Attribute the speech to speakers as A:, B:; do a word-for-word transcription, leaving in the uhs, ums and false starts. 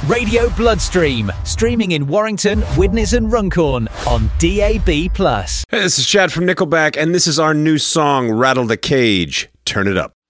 A: Radio Bloodstream, streaming in Warrington, Widnes and Runcorn on D A B plus.
B: Hey, this is Chad from Nickelback, and this is our new song, Rattle the Cage. Turn it up.